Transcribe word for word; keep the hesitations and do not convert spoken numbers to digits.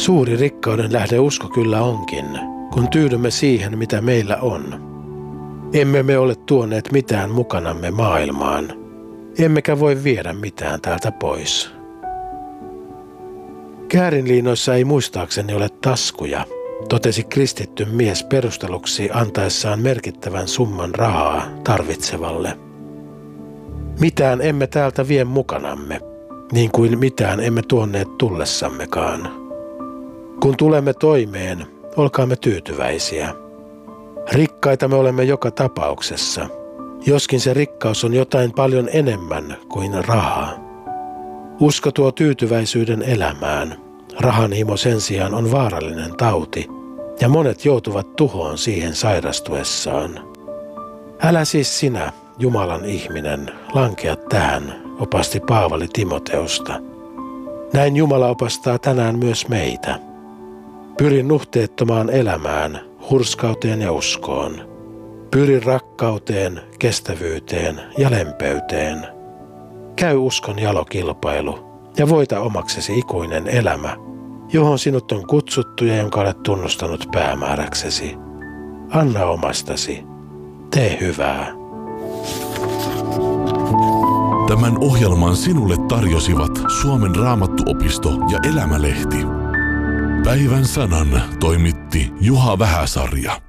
Suuri rikkauden lähde usko kyllä onkin, kun tyydymme siihen, mitä meillä on. Emme me ole tuoneet mitään mukanamme maailmaan, emmekä voi viedä mitään täältä pois. Käärinliinoissa ei muistaakseni ole taskuja, totesi kristitty mies perusteluksi antaessaan merkittävän summan rahaa tarvitsevalle. Mitään emme täältä vie mukanamme, niin kuin mitään emme tuonneet tullessammekaan. Kun tulemme toimeen, olkaamme tyytyväisiä. Rikkaita me olemme joka tapauksessa, joskin se rikkaus on jotain paljon enemmän kuin rahaa. Usko tuo tyytyväisyyden elämään. Rahanhimo sen sijaan on vaarallinen tauti, ja monet joutuvat tuhoon siihen sairastuessaan. Älä siis sinä, Jumalan ihminen, lankea tähän, opasti Paavali Timoteusta. Näin Jumala opastaa tänään myös meitä. Pyri nuhteettomaan elämään, hurskauteen ja uskoon. Pyri rakkauteen, kestävyyteen ja lempeyteen. Käy uskon jalokilpailu ja voita omaksesi ikuinen elämä, johon sinut on kutsuttu ja jonka olet tunnustanut päämääräksesi. Anna omastasi. Tee hyvää. Tämän ohjelman sinulle tarjosivat Suomen Raamattuopisto ja Elämälehti. Päivän sanan toimitti Juha Vähäsarja.